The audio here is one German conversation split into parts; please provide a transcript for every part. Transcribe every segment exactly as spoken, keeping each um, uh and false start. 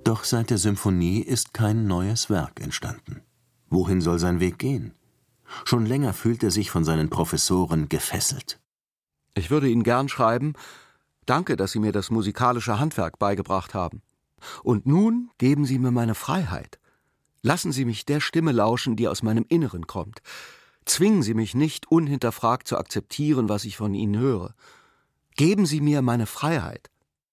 Doch seit der Symphonie ist kein neues Werk entstanden. Wohin soll sein Weg gehen? Schon länger fühlt er sich von seinen Professoren gefesselt. Ich würde Ihnen gern schreiben: Danke, dass Sie mir das musikalische Handwerk beigebracht haben. Und nun geben Sie mir meine Freiheit. Lassen Sie mich der Stimme lauschen, die aus meinem Inneren kommt. Zwingen Sie mich nicht, unhinterfragt zu akzeptieren, was ich von Ihnen höre. Geben Sie mir meine Freiheit.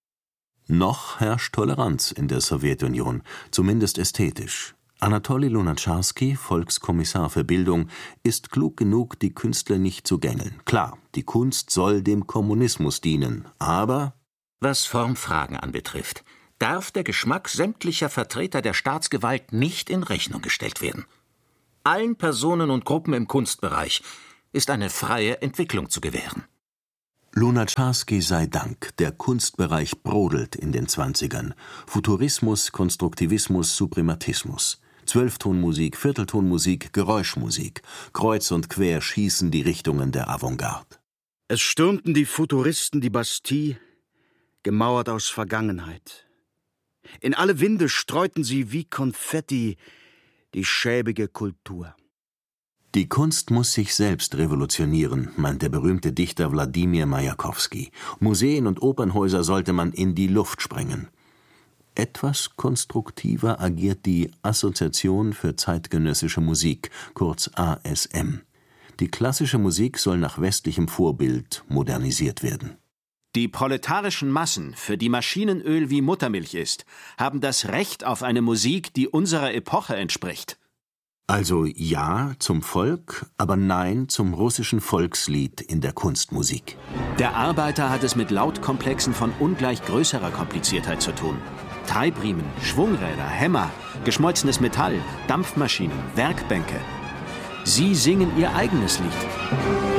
Noch herrscht Toleranz in der Sowjetunion, zumindest ästhetisch. Anatoli Lunacharsky, Volkskommissar für Bildung, ist klug genug, die Künstler nicht zu gängeln. Klar, die Kunst soll dem Kommunismus dienen, aber... Was Formfragen anbetrifft, darf der Geschmack sämtlicher Vertreter der Staatsgewalt nicht in Rechnung gestellt werden. Allen Personen und Gruppen im Kunstbereich ist eine freie Entwicklung zu gewähren. Lunacharsky sei Dank, der Kunstbereich brodelt in den Zwanzigern. Futurismus, Konstruktivismus, Suprematismus. Zwölftonmusik, Vierteltonmusik, Geräuschmusik. Kreuz und quer schießen die Richtungen der Avantgarde. Es stürmten die Futuristen die Bastille, gemauert aus Vergangenheit. In alle Winde streuten sie wie Konfetti die schäbige Kultur. Die Kunst muss sich selbst revolutionieren, meint der berühmte Dichter Wladimir Majakowski. Museen und Opernhäuser sollte man in die Luft sprengen. Etwas konstruktiver agiert die Assoziation für zeitgenössische Musik, kurz A S M. Die klassische Musik soll nach westlichem Vorbild modernisiert werden. Die proletarischen Massen, für die Maschinenöl wie Muttermilch ist, haben das Recht auf eine Musik, die unserer Epoche entspricht. Also ja zum Volk, aber nein zum russischen Volkslied in der Kunstmusik. Der Arbeiter hat es mit Lautkomplexen von ungleich größerer Kompliziertheit zu tun. Treibriemen, Schwungräder, Hämmer, geschmolzenes Metall, Dampfmaschinen, Werkbänke. Sie singen ihr eigenes Lied.